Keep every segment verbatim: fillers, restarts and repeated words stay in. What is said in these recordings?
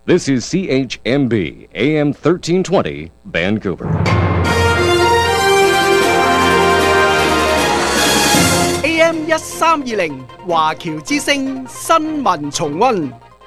This is C H M B, A M thirteen twenty, Vancouver. A M 一三二零華僑之聲新聞重溫。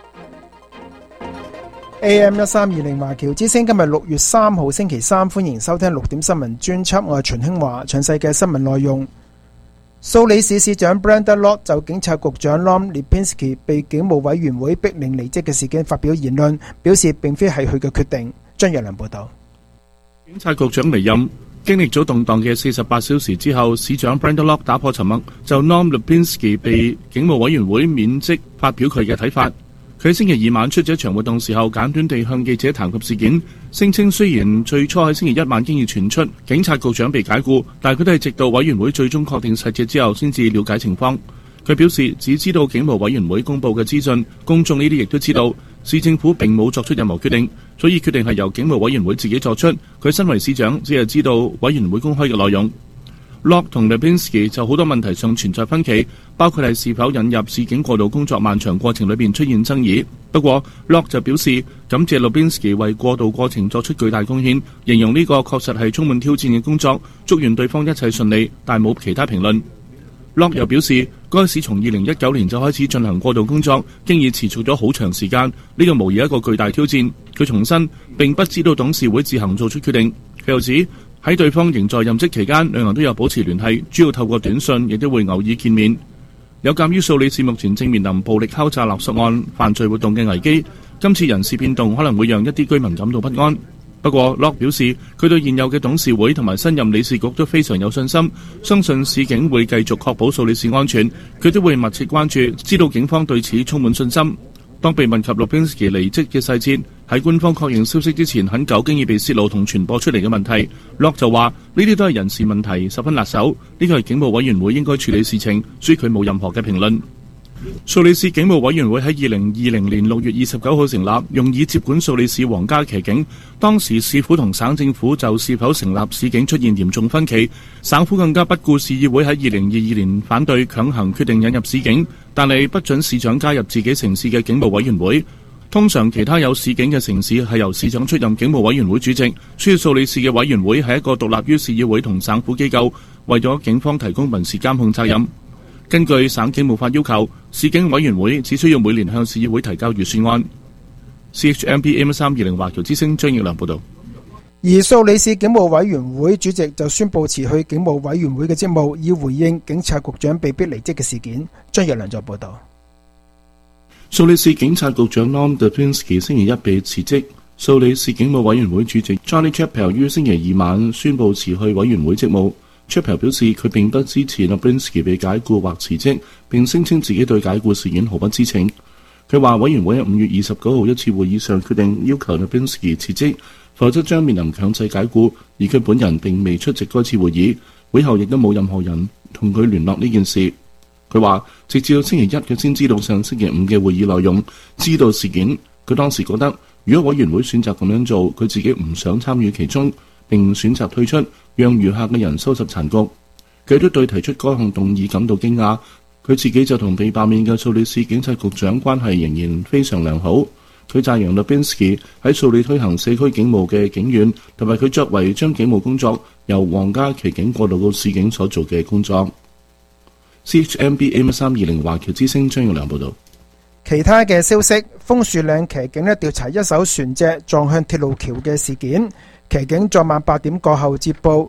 A M 一三二零華僑之聲今日六月三號星期三，歡迎收聽六點新聞專輯，我係秦興華。詳細嘅新聞內容：蘇黎世市長 Brenda Lott 就警察局長 Norm Lipinski 被警務委員會逼令離職嘅事件發表言論，表示並非係佢嘅決定。張若良報道。 警察局長離任經歷咗動盪嘅四十八小時之後，市長 Brenda Lott 打破沉默，就 Norm Lipinski 被警務委員會免職發表佢嘅睇法。佢喺星期二晚出咗一場活動時候，簡短地向記者談及事件，聲稱雖然最初喺星期一晚經已傳出警察局長被解僱，但係佢都係直到委員會最終確定細節之後先至了解情況。佢表示只知道警務委員會公佈嘅資訊，公眾呢啲亦都知道，市政府並冇作出任何決定，所以決定係由警務委員會自己作出。佢身為市長，只係知道委員會公開嘅內容。Lott 同 Lipinski 就好多問題上存在分歧，包括係是否引入市警過渡工作漫長過程裏邊出現爭議。不過 Lott 就表示感謝 Lipinski 為過渡過程作出巨大貢獻，形容呢個確實係充滿挑戰嘅工作，祝願對方一切順利，但冇其他評論。Lott 又表示該市從二零一九年就開始進行過渡工作，經已持續咗好長時間，呢個無疑一個巨大挑戰。佢重申並不知道董事會自行做出決定。佢又指喺對方仍在任職期間，兩人都有保持聯繫，主要透過短信，亦都會偶爾見面。有鑑於蘇黎世目前正面臨暴力敲詐勒索案犯罪活動嘅危機，今次人事變動可能會讓一啲居民感到不安。不過 Lott 表示佢對現有嘅董事會同埋新任理事局都非常有信心，相信市警會繼續確保蘇黎世安全。佢都會密切關注，知道警方對此充滿信心。當被問及 Lipinski 離職嘅細節，喺官方確認消息之前，很久經已被泄露同傳播出嚟嘅問題， Lott 就話呢啲都係人事問題，十分辣手，呢個係警務委員會應該處理事情，所以佢冇任何嘅評論。蘇黎世警務委員會喺二零二零年六月二十九號成立，用以接管蘇黎世皇家騎警。當時市府同省政府就是否成立市警出現嚴重分歧，省府更加不顧市議會喺二零二二年反對強行決定引入市警，但係不准市長加入自己城市嘅警務委員會。通常其他有市警嘅城市係由市長出任警務委員會主席，所以蘇黎世嘅委員會係一個獨立於市議會同省府機構，為咗警方提供民事監控責任。根據省警務法要求，市警委員會只需要每年向市議會提交預算案。C H M B A M 三二零華僑之聲張奕良報道。 而蘇黎世警務委員會主席就宣布辭去警務委員會嘅職務，以回應警察局長被逼離職嘅事件。張奕良就報道。 蘇黎世警察局長 Norm Lipinski 星期一被辭職，蘇黎世警務委員會主席 Charlie Chappell 於星期二晚宣布辭去委員會職務。Chappell 表示佢並不支持 Lipinski 被解僱或辭職，並聲稱自己對解僱事件毫不知情。佢話委員會喺五月二十九號一次會議上決定要求 Lipinski 辭職，否則將面臨強制解僱，而佢本人並未出席該次會議，會後亦都冇任何人同佢聯絡呢件事。佢話直至到星期一佢先知道上星期五嘅會議內容，知道事件。佢當時覺得如果委員會選擇咁樣做，佢自己唔想參與其中，並選擇退出，讓餘下嘅人收拾殘局。佢都對提出該項動議感到驚訝。佢自己就同被罷免嘅蘇黎世警察局長關係仍然非常良好。佢讚揚 Lipinski 喺蘇黎推行社區警務嘅警員，同埋佢作為將警務工作由皇家騎警過渡到市警所做嘅工作。C H M B A M 三二零華僑之聲張耀良報道。 其他嘅消息，楓樹嶺騎警咧調查一艘船隻撞向鐵路橋嘅事件。騎警昨晚八點過後接報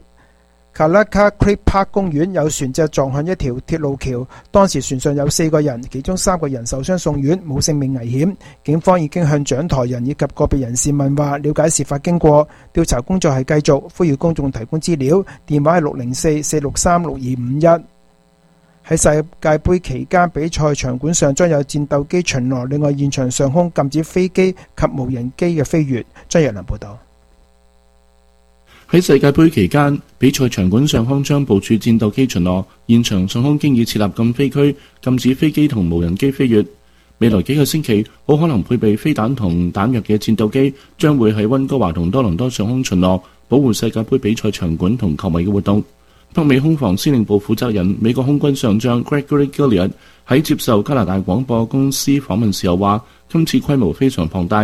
Kalaka Creek Park 公園有船隻撞向一條鐵路橋，當時船上有四個人，其中三個人受傷送院，冇性命危險。警方已經向掌舵人以及個別人士問話，了解事發經過。調查工作係繼續，呼籲公眾提供資料，電話係六零四四六三六二五一。喺世界盃期間，比賽場館上將有戰鬥機巡邏，另外現場上空禁止飛機及無人機嘅飛越。張日良報道。 喺世界盃期間，比賽場館上空將部署戰鬥機巡邏，現場上空經已設立禁飛區，禁止飛機同無人機飛越。未來幾個星期，好可能配備飛彈同彈藥嘅戰鬥機將會喺溫哥華同多倫多上空巡邏，保護世界盃比賽場館同球迷嘅活動。北美空防司令部負責人美國空軍上將 Gregory Gilliard 喺接受加拿大廣播公司訪問時候話，今次規模非常龐大，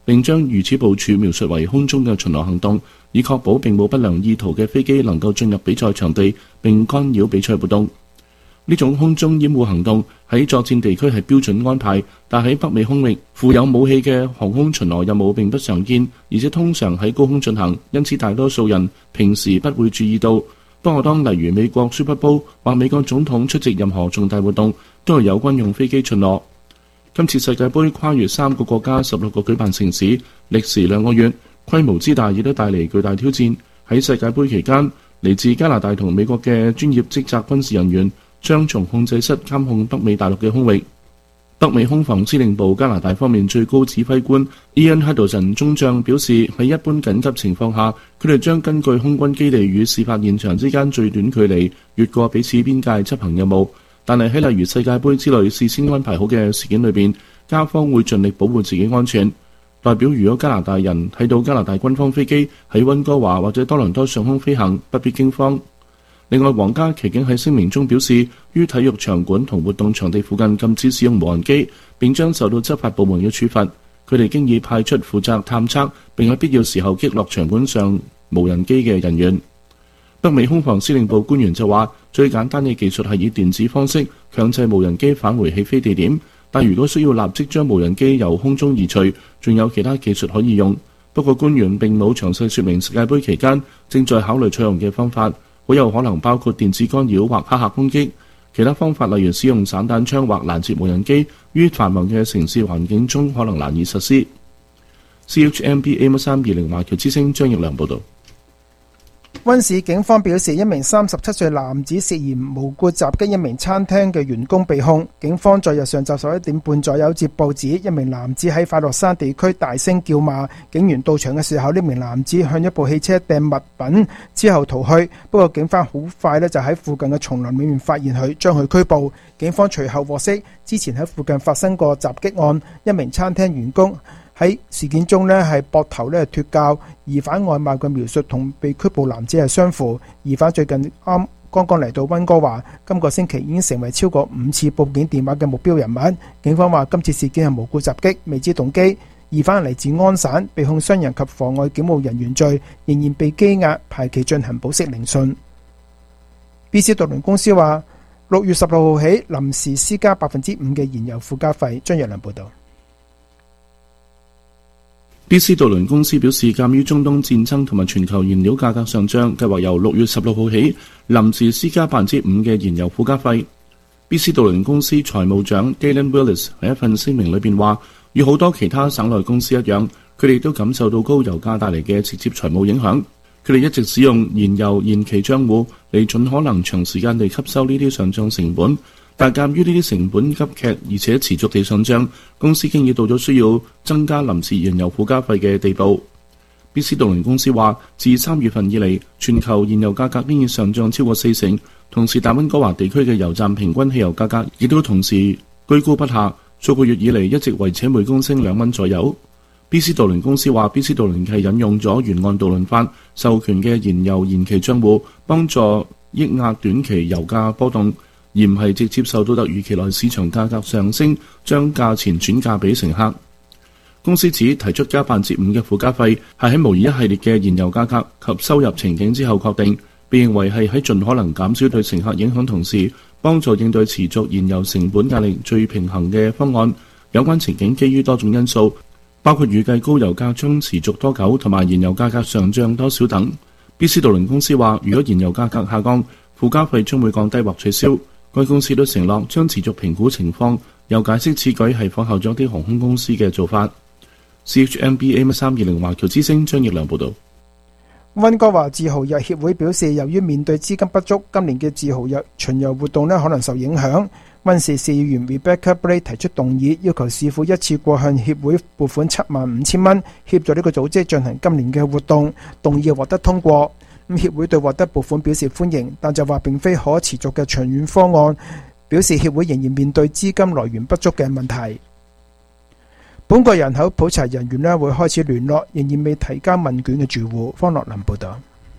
並將如此部署描述為空中嘅巡邏行動，以確保並冇不良意圖嘅飛機能夠進入比賽場地並干擾比賽活動。呢種空中掩護行動喺作戰地區係標準安排，但喺北美空域負有武器嘅航空巡邏任務並不常見，而且通常喺高空進行，因此大多數人平時不會注意到。不過當例如美國 Super Bowl 或美國總統出席任何重大活動，都係有軍用飛機巡邏。今次世界盃跨越三個國家十六個舉辦城市，歷時兩個月，規模之大亦都帶嚟巨大挑戰。喺世界盃期間，嚟自加拿大同美國嘅專業職責軍事人員將從控制室監控北美大陸嘅空域。北美空防司令部加拿大方面最高指揮官 Ian Haddon 中將表示，喺一般緊急情況下，佢哋將根據空軍基地與事發現場之間最短距離越過彼此邊界執行任務。但係喺例如世界盃之類事先安排好嘅事件裏邊，加方會盡力保護自己安全。代表如果加拿大人睇到加拿大軍方飛機喺溫哥華或者多倫多上空飛行，不必驚慌。另外，皇家騎警喺聲明中表示，於體育場館同活動場地附近禁止使用無人機，並將受到執法部門嘅處罰。佢哋經已派出負責探測並喺必要時候擊落場館上無人機嘅人員。北美空防司令部官員就話，最簡單嘅技術係以電子方式強制無人機返回起飛地點，但如果需要立即將無人機由空中移除，仲有其他技術可以用。不過官員並冇詳細說明世界盃期間正在考慮採用嘅方法，好有可能包括電子干擾或黑客攻擊。其他方法例如使用散彈槍或攔截無人機，於繁忙嘅城市環境中可能難以實施。C H M B A M 三二零華僑之聲張奕良報導。 溫市警方表示，一名三十七歲男子涉嫌無故襲擊一名餐廳嘅員工被控。警方在日上晝十一點半左右接報指，一名男子喺快樂山地區大聲叫罵，警員到場嘅時候，呢名男子向一部汽車掟物品之後逃去。不過警方好快呢就喺附近嘅叢林裏面發現佢，將佢拘捕。警方隨後獲悉，之前喺附近發生過襲擊案，一名餐廳員工喺事件中呢係膊頭呢脫臼，疑犯外貌嘅描述同被拘捕男子係相符。疑犯最近啱剛剛嚟到溫哥華，今個星期已經成為超過五次報警電話嘅目標人物。警方話今次事件係無故襲擊，未知動機。疑犯嚟自安省，被控傷人及妨礙警務人員罪，仍然被羈押，排期進行保釋聆訊。B C 渡輪公司話六月十六號起臨時施加百分之五嘅燃油附加費。張若良報道。 B C 渡輪公司表示，鑑於中東戰爭同埋全球燃料價格上漲，計劃由六月十六號起臨時施加百分之五嘅燃油附加費。B C 渡輪公司財務長 Galen Willis 喺一份聲明裏邊話，與好多其他省內公司一樣，佢哋都感受到高油價帶嚟嘅直接財務影響。佢哋一直使用燃油延期帳戶嚟盡可能長時間地吸收呢啲上漲成本。但鑑於呢啲成本急劇而且持續地上漲，公司經已到咗需要增加臨時燃油附加費嘅地步。B C 渡輪公司話，自三月份以嚟，全球燃油價格已經上漲超過四成，同時大溫哥華地區嘅油站平均汽油價格亦都同時居高不下，數個月以嚟一直維持每公升兩蚊左右。B C 渡輪公司話 ，B C 渡輪係引用咗沿岸渡輪法授權嘅燃油延期帳戶，幫助抑壓短期油價波動，而唔係直接受到突如其來市場價格上升，將價錢轉嫁俾乘客。公司指提出加百分之五嘅附加費係喺模擬一系列嘅燃油價格及收入情景之後確定，被認為係喺盡可能減少對乘客影響同時，幫助應對持續燃油成本壓力最平衡嘅方案。有關情景基於多種因素，包括預計高油價將持續多久同埋燃油價格上漲多少等。B C 渡輪公司話，如果燃油價格下降，附加費將會降低或取消。該公司都承諾將持續評估情況，又解釋此舉係仿效咗啲航空公司嘅做法。C H M B A M 三二零華僑之聲張奕良報導。 溫哥華自豪日協會表示，由於面對資金不足，今年嘅自豪日巡遊活動呢可能受影響。溫市市議員 Rebecca Blake 提出動議，要求市府一次過向協會撥款七萬五千蚊，協助呢個組織進行今年嘅活動。動議獲得通過。咁協會對獲得撥款表示歡迎，但就話並非可持續嘅長遠方案，表示協會仍然面對資金來源不足嘅問題。本國人口普查人員呢會開始聯絡仍然未提交問卷嘅住戶。方樂林報道。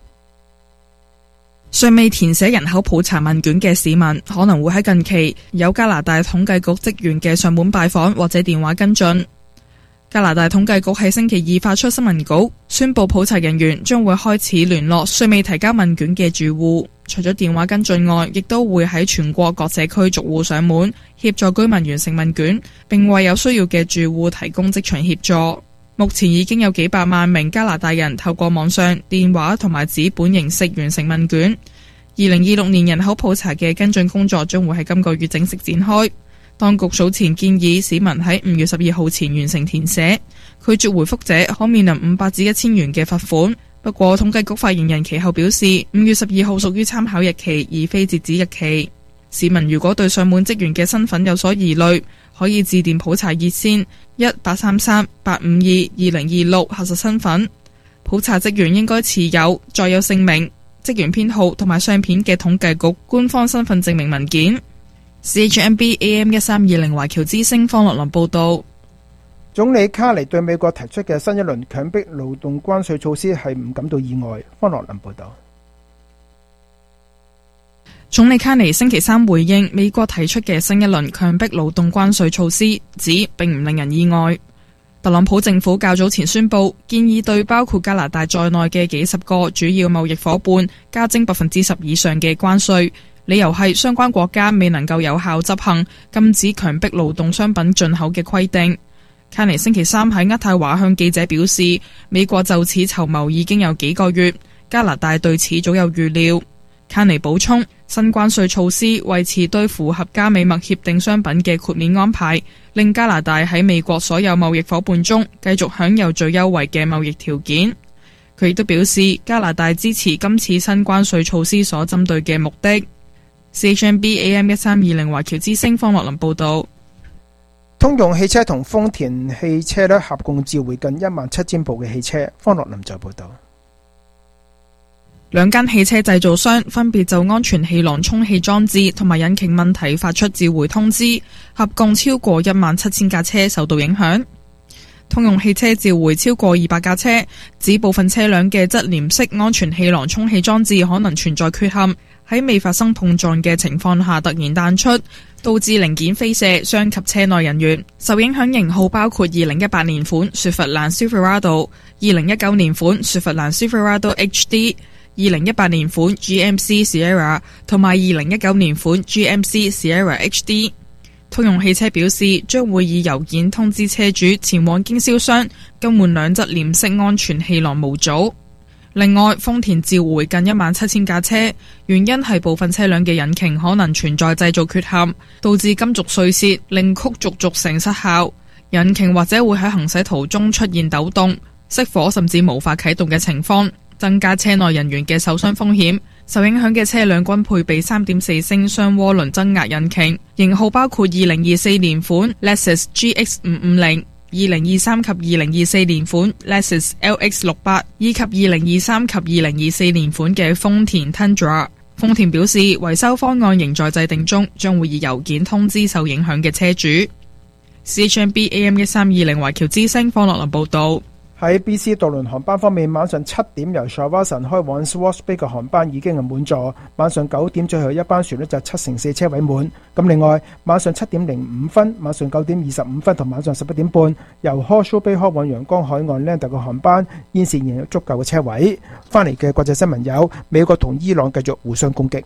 尚未填寫人口普查問卷嘅市民可能會喺近期有加拿大統計局職員嘅上門拜訪或者電話跟進。 加拿大統計局喺星期二發出新聞稿，宣布普查人員將會開始聯絡尚未提交問卷嘅住戶，除咗電話跟進外，亦都會喺全國各社區逐戶上門，協助居民完成問卷，並為有需要嘅住戶提供職場協助。目前已經有幾百萬名加拿大人透過網上、電話同埋紙本形式完成問卷。二零二六年人口普查嘅跟進工作將會喺今個月正式展開。當局早前建議市民喺五月十二號前完成填寫，拒絕回覆者可面臨五百至一千元嘅罰款。不過統計局發言人其後表示，五月十二號屬於參考日期，而非截止日期。市民如果對上門職員嘅身份有所疑慮，可以致電普查熱線一八三三八五二二零二六核實身份。普查職員應該持有載有姓名、職員編號同埋相片嘅統計局官方身份證明文件。C H M B A M 一三二零華僑之聲方樂倫報道， 總理卡尼對美國提出嘅新一輪強迫勞動關稅措施係唔感到意外。方樂倫報道， 總理卡尼星期三回應美國提出嘅新一輪強迫勞動關稅措施，指並唔令人意外。特朗普政府較早前宣布，建議對包括加拿大在內嘅幾十個主要貿易夥伴加徵百分之十以上嘅關稅。理由係相關國家未能夠有效執行禁止強迫勞動商品進口嘅規定。卡尼星期三喺渥太華向記者表示，美國就此籌謀已經有幾個月，加拿大對此早有預料。卡尼補充，新關稅措施維持對符合加美墨協定商品嘅豁免安排，令加拿大喺美國所有貿易夥伴中繼續享有最優惠嘅貿易條件。佢亦都表示，加拿大支持今次新關稅措施所針對嘅目的。C H M B A M 一三二零華僑之聲方樂林報道， 通用汽車同豐田汽車咧合共召回近一萬七千部嘅汽車。方樂林就報道， 兩間汽車製造商分別就安全氣囊充氣裝置同埋引擎問題發出召回通知，合共超過一萬七千架車受到影響。通用汽車召回超過二百架車，指部分車輛嘅側簾式安全氣囊充氣裝置可能存在缺陷，喺未發生碰撞嘅情況下突然彈出，導致零件飛射，傷及車內人員。受影響型號包括二零一八年款雪佛蘭 Silverado、二零一九年款雪佛蘭 Silverado H D、二零一八年款 G M C Sierra 同埋二零一九年款 G M C Sierra H D。通用汽車表示，將會以郵件通知車主前往經銷商更換兩側臉式安全氣囊模組。另外，豐田召回近一萬七千架車，原因係部分車輛嘅引擎可能存在製造缺陷，導致金屬碎屑，令曲軸軸承失效。引擎或者會喺行駛途中出現抖動、熄火甚至無法啟動嘅情況，增加車內人員嘅受傷風險。受影響嘅車輛均配備 三點四 升雙渦輪增壓引擎，型號包括二零二四年款 Lexus G X 五五零、二零二三及二零二四年款 Lexus L X 六百，以及二零二三及二零二四年款嘅豐田 Tundra。豐田表示，維修方案仍在制定中，將會以郵件通知受影響嘅車主。C H M B A M 一三二零華僑之聲方樂林報道。 喺 B C 渡輪航班方面，晚上七點由 Shawinigan 開往 Swartz Bay 嘅航班已經係滿座，晚上九點最後一班船呢就七成四車位滿。咁另外晚上七點零五分、晚上九點二十五分同晚上十一點半由 Horseshoe Bay 開往陽光海岸 Lander 嘅航班，現時仍有足夠嘅車位。翻嚟嘅國際新聞有美國同伊朗繼續互相攻擊。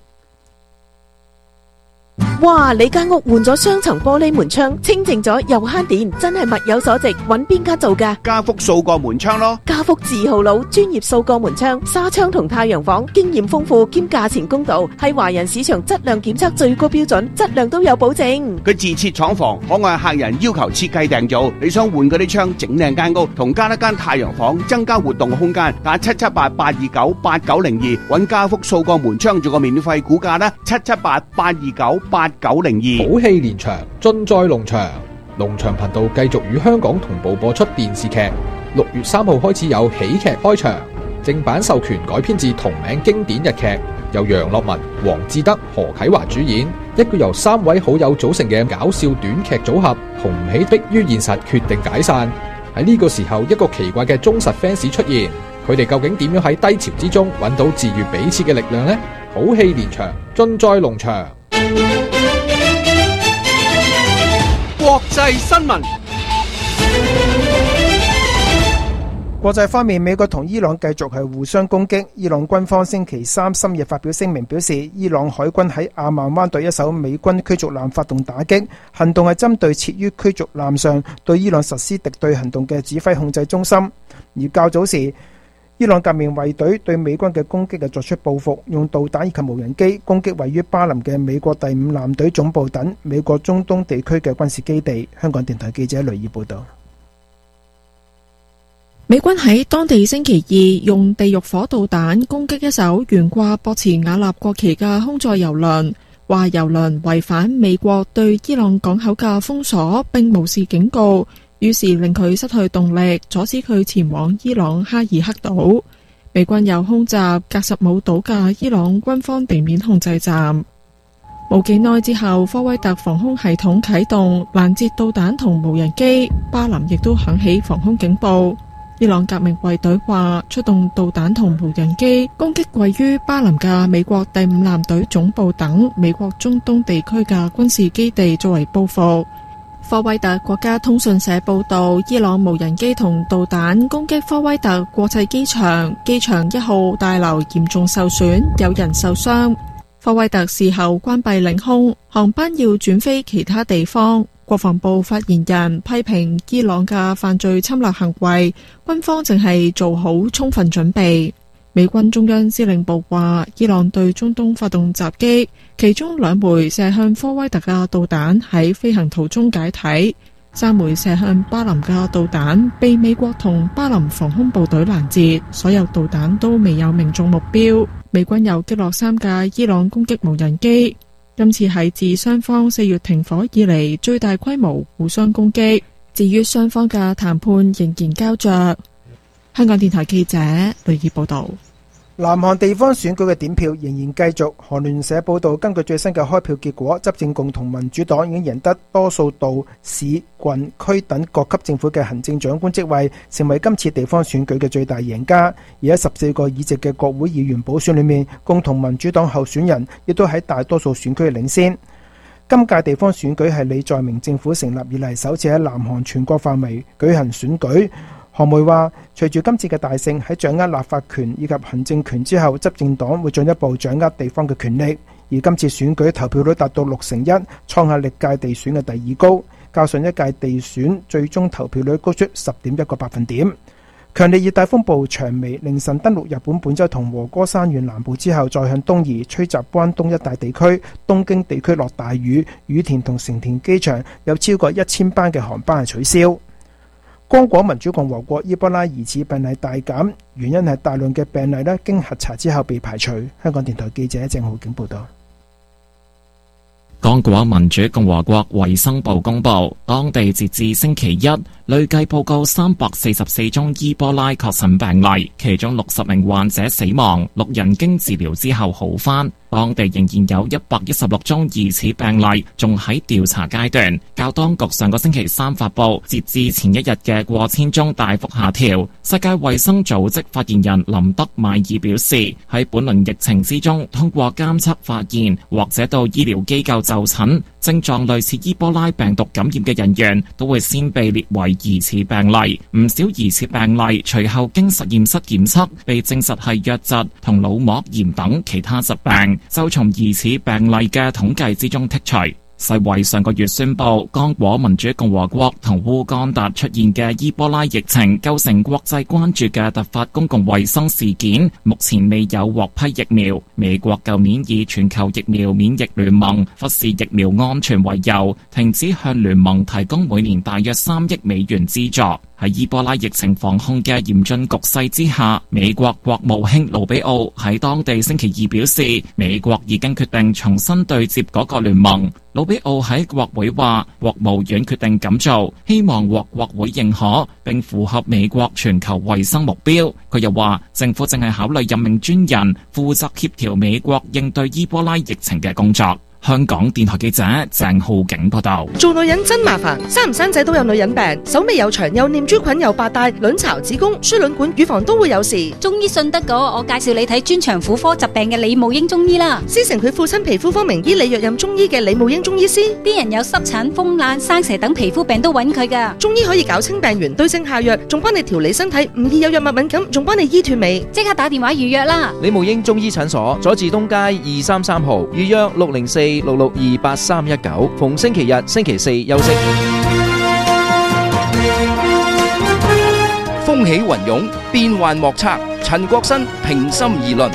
哇！你間屋換咗雙層玻璃門窗，清淨咗又慳電，真係物有所值。揾邊間做㗎？ 家福數個門窗咯。 家福字號佬，專業數個門窗、紗窗同太陽房，經驗豐富兼價錢公道，係華人市場質量檢測最高標準，質量都有保證。 佢自設廠房，可按客人要求設計訂造。你想換嗰啲窗，整靚間屋，同加一間太陽房，增加活動空間，打七七八八二九八九零二，揾家福數個門窗做個免費估價啦，七七八八二九八九零二。 好戲連場，盡在農場。農場頻道繼續與香港同步播出電視劇。六月三號開始有喜劇開場，正版授權改編自同名經典日劇，由楊樂文、黃志德、何啟華主演，一個由三位好友組成嘅搞笑短劇組合，同唔起迫於現實決定解散。喺呢個時候，一個奇怪嘅忠實 fans 出現，佢哋究竟點樣喺低潮之中揾到治愈彼此嘅力量呢？好戲連場，盡在農場。 國際新聞。 國際方面，美國同伊朗繼續係互相攻擊。伊朗軍方星期三深夜發表聲明，表示伊朗海軍喺阿曼灣對一艘美軍驅逐艦發動打擊，行動係針對設於驅逐艦上對伊朗實施敵對行動嘅指揮控制中心。而較早時，伊朗革命衛隊對美軍嘅攻擊係作出報復，用導彈以及無人機攻擊位於巴林嘅美國第五艦隊總部等美國中東地區嘅軍事基地。香港電台記者雷爾報道。 美軍喺當地星期二用地獄火導彈攻擊一艘懸掛博茨瓦納國旗嘅空載油輪，話油輪違反美國對伊朗港口嘅封鎖，並無視警告，於是令佢失去動力，阻止佢前往伊朗哈爾克島。美軍又空襲格什姆島嘅伊朗軍方地面控制站。冇幾耐之後，科威特防空系統啟動攔截導彈同無人機，巴林亦都響起防空警報。伊朗革命衛隊話出動導彈同無人機攻擊位於巴林嘅美國第五艦隊總部等美國中東地區嘅軍事基地作為報復。科威特國家通訊社報道，伊朗無人機同導彈攻擊科威特國際機場，機場一號大樓嚴重受損，有人受傷。科威特事後關閉領空，航班要轉飛其他地方。國防部發言人批評伊朗嘅犯罪侵略行為，軍方淨係做好充分準備。美軍中央司令部話，伊朗對中東發動襲擊，其中兩枚射向科威特嘅導彈喺飛行途中解體，三枚射向巴林嘅導彈被美國同巴林防空部隊攔截，所有導彈都未有命中目標。美軍又擊落三架伊朗攻擊無人機。今次係自雙方四月停火以嚟最大規模互相攻擊。至於雙方嘅談判仍然膠着。香港電台記者雷爾報道。 南韓地方選舉嘅點票仍然繼續。韓聯社報道，根據最新嘅開票結果，執政共同民主黨已經贏得多數道市、郡、區等各級政府嘅行政長官職位，成為今次地方選舉嘅最大贏家。而喺十四個議席嘅國會議員補選裏面，共同民主黨候選人亦都喺大多數選區領先。今屆地方選舉係李在明政府成立以嚟首次喺南韓全國範圍舉行選舉。韓媒話，隨住今次嘅大勝，喺掌握立法權以及行政權之後，執政黨會進一步掌握地方嘅權力。而今次選舉投票率達到六成一，創下歷屆地選嘅第二高，較上一屆地選最終投票率高出十點一個百分點。強烈熱帶風暴長眉凌晨登陸日本本州同和歌山縣南部之後，再向東移，吹襲關東一帶地區，東京地區落大雨，羽田同成田機場有超過一千班嘅航班係取消。剛果民主共和國伊波拉疑似病例大減，原因係大量嘅病例咧經核查之後被排除。香港電台記者鄭浩景報道。 剛果民主共和國衛生部公布，當地截至星期一累計報告三百四十四宗伊波拉確診病例，其中六十名患者死亡，六人經治療之後好返。當地仍然有一百一十六宗疑似病例仲喺調查階段，較當局上個星期三發布截至前一日嘅過千宗大幅下調。世界衛生組織發言人林德邁爾表示，喺本輪疫情之中，通過監測發現或者到醫療機構就診，症狀類似伊波拉病毒感染嘅人員都會先被列為疑似病例。唔少疑似病例隨後經實驗室檢測，被證實係瘧疾同腦膜炎等其他疾病，就從疑似病例嘅統計之中剔除。世衛上個月宣布，剛果民主共和國同烏干達出現嘅伊波拉疫情構成國際關注嘅突發公共衛生事件，目前未有獲批疫苗。美國舊年以全球疫苗免疫聯盟忽視疫苗安全為由，停止向聯盟提供每年大約三億美元資助。喺伊波拉疫情防控嘅嚴峻局勢之下，美國國務卿盧比奧喺當地星期二表示，美國已經決定重新對接嗰個聯盟。盧比奧喺國會話，國務院決定咁做，希望獲國會認可，並符合美國全球衛生目標。佢又話，政府正係考慮任命專人負責協調美國應對伊波拉疫情嘅工作。 香港電台記者鄭浩景報道。 做女人真麻煩，生唔生仔都有女人病，手尾又長，又念珠菌，又白帶，卵巢、子宮、輸卵管、乳房都會有事。 中醫信得過，我介紹你睇專長婦科疾病嘅李慕英中醫啦。 師承佢父親皮膚科名醫李若任中醫嘅李慕英中醫師， 啲人有濕疹、風癩、生蛇等皮膚病都揾佢噶。 中醫可以搞清病源，對症下藥，仲幫你調理身體，唔易有藥物敏感，仲幫你醫斷尾。 即刻打電話預約啦！ 李慕英中醫診所，佐治東街二三三號，預約六零四六六二八三一九，逢星期日、星期四休息。 風起雲湧，變幻莫測。陳國新平心而論。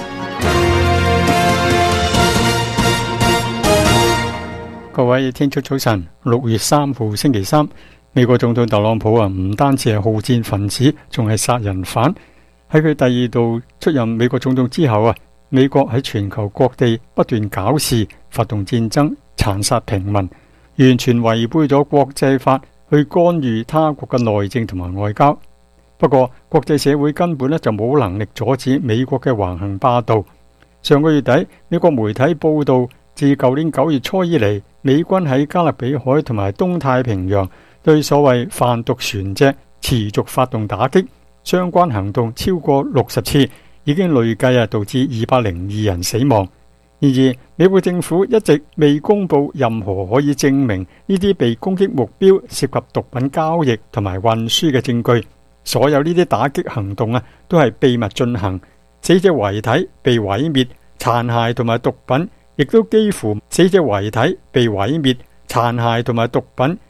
各位聽眾早晨，六月三號星期三，美國總統特朗普啊，唔單止係好戰分子，仲係殺人犯。喺佢第二度出任美國總統之後啊，美國喺全球各地不斷搞事，發動戰爭，殘殺平民，完全違背咗國際法去干預他國嘅內政同埋外交。不過國際社會根本咧就冇能力阻止美國嘅橫行霸道。上個月底，美國媒體報道，自舊年九月初以嚟，美軍喺加勒比海同埋東太平洋對所謂販毒船隻持續發動打擊，相關行動超過六十次，已經累計啊導致二百零二人死亡。然而，美國政府一直未公布任何可以證明呢啲被攻擊目標涉及毒品交易同埋運輸嘅證據。所有呢啲打擊行動啊，都係秘密進行，死者遺體被毀滅，殘骸同埋毒品亦都幾乎死者遺體被毀滅，殘骸同埋毒品